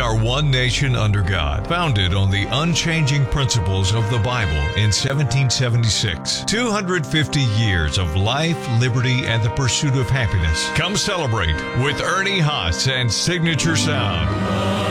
are one nation under God, founded on the unchanging principles of the Bible in 1776. 250 years of life, liberty, and the pursuit of happiness. Come celebrate with Ernie Haas and Signature Sound.